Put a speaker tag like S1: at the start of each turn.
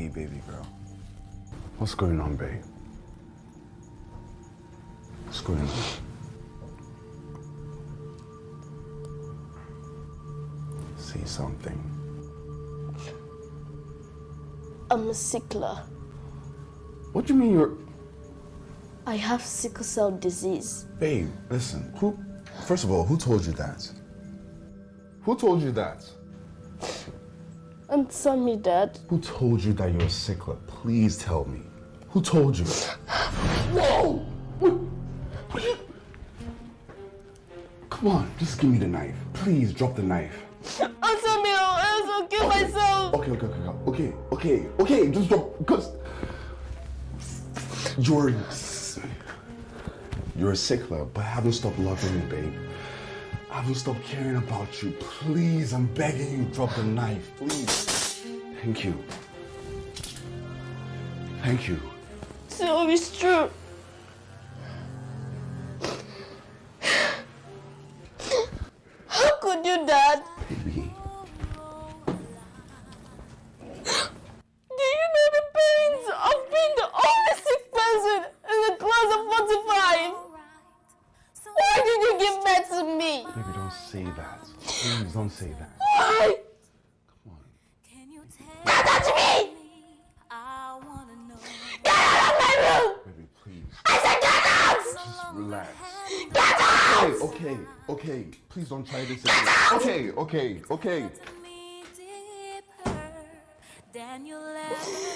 S1: Hey, baby girl. What's going on, babe? What's going on? Say something.
S2: I'm a sickler.
S1: What do you mean you're...
S2: I have sickle cell disease.
S1: Babe, listen. First of all, who told you that? Who told you that?
S2: And Sammy, Dad.
S1: Who told you that you're a sickler? Please tell me. Who told you? Whoa! What you... Come on, just give me the knife. Please drop the knife.
S2: I'm Sammy, I'll kill myself.
S1: Okay, just drop, because you're a sickler, but I haven't stopped loving you, babe. I haven't stopped caring about you. Please, I'm begging you, drop the knife, please. Thank you. Thank you.
S2: So it's true. How could you, Dad?
S1: Baby.
S2: Do you know the pains of being the only sick person in the class of 45? Why did you give that to me?
S1: Baby, don't say that. Please don't say that.
S2: Why?
S1: Come on.
S2: Don't touch me! Get out of my room!
S1: Baby, please.
S2: I said get out!
S1: Just relax.
S2: Get out!
S1: Okay. Please don't try this again. Okay.
S3: Than you'll ever